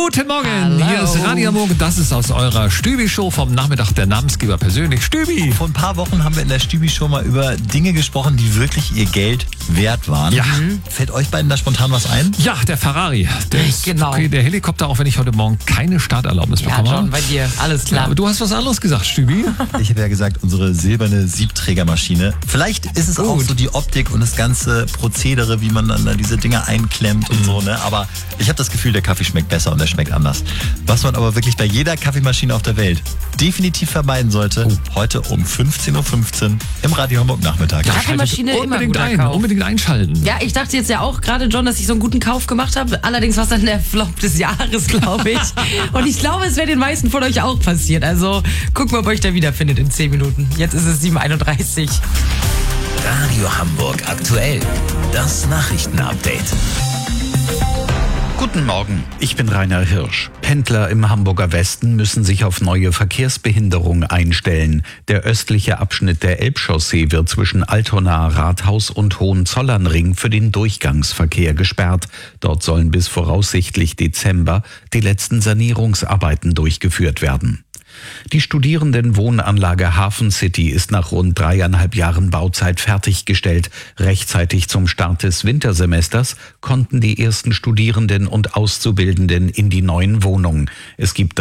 Guten Morgen, Hallo. Hier ist Radio Hamburg. Das ist aus eurer Stübi-Show vom Nachmittag der Namensgeber persönlich. Stübi. Vor ein paar Wochen haben wir in der Stübi-Show mal über Dinge gesprochen, die wirklich ihr Geld wert waren. Ja. Fällt euch beiden da spontan was ein? Ja, der Ferrari. Der ist Genau. okay, der Helikopter, auch wenn ich heute Morgen keine Starterlaubnis Ja, bekommen John, habe. bei dir, alles Ja, klar. aber du hast was anderes gesagt, Stübi. Ich habe ja gesagt, unsere silberne Siebträgermaschine. Vielleicht ist es auch so die Optik und das ganze Prozedere, wie man dann da diese Dinger einklemmt und so, ne? Aber ich habe das Gefühl, der Kaffee schmeckt besser und der schmeckt anders. Was man aber wirklich bei jeder Kaffeemaschine auf der Welt definitiv vermeiden sollte, heute um 15.15 Uhr im Radio Hamburg Nachmittag. Ja, Kaffeemaschine schaltet immer unbedingt guter ein, Kauf. unbedingt einschalten. Ja, ich dachte jetzt ja auch gerade, John, dass ich so einen guten Kauf gemacht habe. Allerdings war es dann der Flop des Jahres, glaube ich. Und ich glaube, es wäre den meisten von euch auch passiert. Also gucken wir, ob euch da wiederfindet in 10 Minuten. Jetzt ist es 7:31 Uhr. Radio Hamburg aktuell. Das Nachrichtenupdate. Guten Morgen, ich bin Rainer Hirsch. Pendler im Hamburger Westen müssen sich auf neue Verkehrsbehinderung einstellen. Der östliche Abschnitt der Elbchaussee wird zwischen Altona, Rathaus und Hohenzollernring für den Durchgangsverkehr gesperrt. Dort sollen bis voraussichtlich Dezember die letzten Sanierungsarbeiten durchgeführt werden. Die Studierendenwohnanlage Hafen City ist nach rund 3,5 Jahren Bauzeit fertiggestellt. Rechtzeitig zum Start des Wintersemesters konnten die ersten Studierenden und Auszubildenden in die neuen Wohnungen. Es gibt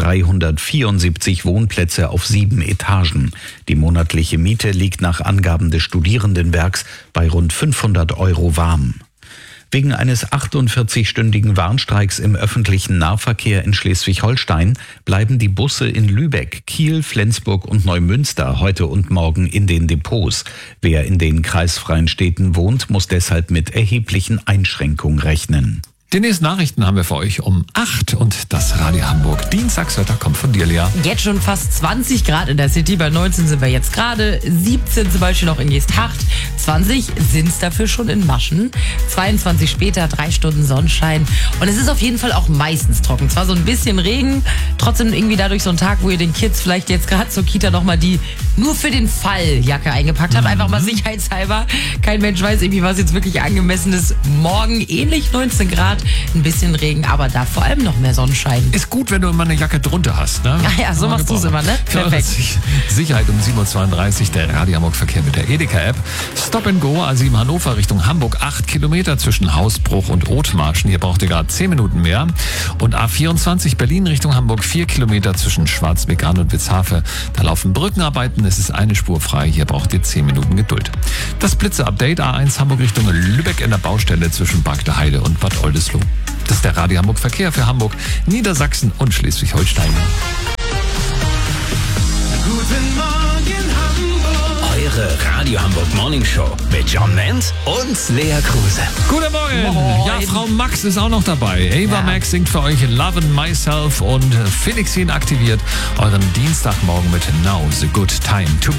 374 Wohnplätze auf 7 Etagen. Die monatliche Miete liegt nach Angaben des Studierendenwerks bei rund 500 € warm. Wegen eines 48-stündigen Warnstreiks im öffentlichen Nahverkehr in Schleswig-Holstein bleiben die Busse in Lübeck, Kiel, Flensburg und Neumünster heute und morgen in den Depots. Wer in den kreisfreien Städten wohnt, muss deshalb mit erheblichen Einschränkungen rechnen. Die nächsten Nachrichten haben wir für euch um 8 und das Radio Hamburg Dienstagswetter kommt von dir, Lea. Jetzt schon fast 20 Grad in der City. Bei 19 sind wir jetzt gerade. 17 zum Beispiel noch in Geesthacht. 20 sind es dafür schon in Maschen. 22 später, 3 Stunden Sonnenschein. Und es ist auf jeden Fall auch meistens trocken. Zwar so ein bisschen Regen, trotzdem irgendwie dadurch so ein Tag, wo ihr den Kids vielleicht jetzt gerade zur Kita nochmal die nur für den Fall Jacke eingepackt habt. Einfach mal sicherheitshalber. Kein Mensch weiß irgendwie, was jetzt wirklich angemessen ist. Morgen ähnlich 19 Grad. Ein bisschen Regen, aber da vor allem noch mehr Sonnenschein. Ist gut, wenn du immer eine Jacke drunter hast, ne? Ja, so machst du es immer, ne? Perfekt. Sicherheit um 7:32 Uhr, der Radio Hamburg Verkehr mit der Edeka-App. Stop and Go, A7 Hannover Richtung Hamburg, 8 Kilometer zwischen Hausbruch und Othmarschen. Hier braucht ihr gerade 10 Minuten mehr. Und A24 Berlin Richtung Hamburg, 4 Kilometer zwischen Schwarzbeck-Ahn und Witzhafe. Da laufen Brückenarbeiten, es ist eine Spur frei. Hier braucht ihr 10 Minuten Geduld. Das Blitze-Update, A1 Hamburg Richtung Lübeck in der Baustelle zwischen Bargte Heide und Bad Oldesloe. Das ist der Radio Hamburg Verkehr für Hamburg, Niedersachsen und Schleswig-Holstein. Guten Morgen Hamburg. Eure Radio Hamburg Morning Show mit John Menz und Lea Kruse. Guten Morgen. Moin. Ja, Frau Max ist auch noch dabei. Ava Ja. Max singt für euch Lovin' Myself und Felix ihn aktiviert euren Dienstagmorgen mit Now the Good Time to Be.